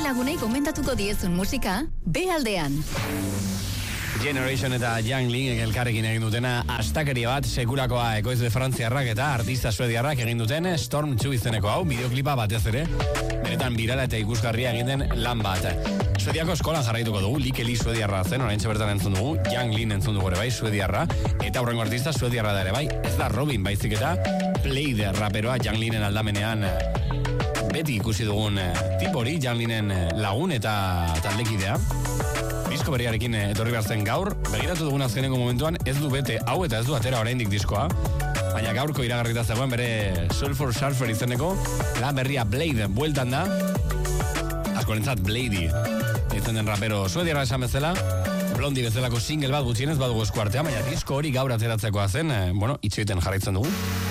lagunei gomendatuko diezun musika, B-aldean. Generation eta Young Lean elkarrekin egin dutena astakeria bat sekulakoa ekoizle frantziarrak eta artista suediarrak egin duten Storm 2 izeneko hau, bideoklipa batez ere, benetan birala eta ikusgarria egin den lan bat. Suediako eskolan jarraituko dugu, Likeli suediarra zen, oraintxe bertan entzun dugu, Young Lean entzun dugu ere bai, suediarra, eta hurrengo artista suediarra da ere bai, ez da Robin baizik eta Blade raperoa Young Leanen aldamenean beti ikusi dugun tipo hori, Young Leanen lagun eta taldekidea. Disko berriarekin etorri behar zen gaur, begiratu dugun azkenengo momentuan ez du bete hau eta ez du atera oraindik diskoa, baina gaurko iragarrita zegoen bere Sulfur Surfer izeneko lan berria Blade bueltan da, askorentzat Bladey izen den rapero suediarra esan bezala, Blondi bezalako single bat gutxienez badugu eskuartea, baina disko hori gaur ateratzekoa zen, itxoiten jarraitzen dugu.